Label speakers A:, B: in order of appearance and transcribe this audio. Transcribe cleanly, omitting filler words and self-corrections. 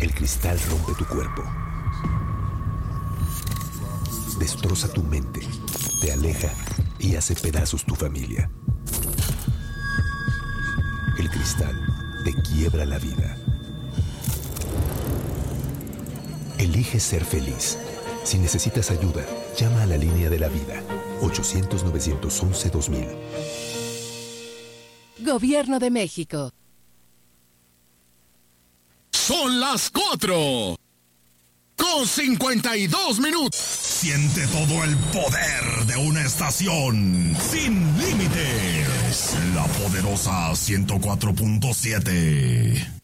A: El cristal rompe tu cuerpo. Destroza tu mente, te aleja y hace pedazos tu familia. El cristal te quiebra la vida. Elige ser feliz. Si necesitas ayuda, llama a la línea de la vida. 800-911-2000.
B: Gobierno de México.
C: Son las 4:52.
D: Siente todo el poder de una estación sin límites. La poderosa 104.7.